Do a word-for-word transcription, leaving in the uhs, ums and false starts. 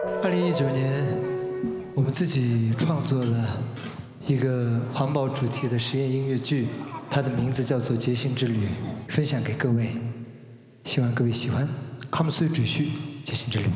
二零一九年，我们自己创作了一个环保主题的实验音乐剧，它的名字叫做《洁心之旅》，分享给各位，希望各位喜欢。卡姆斯主序，洁心之旅。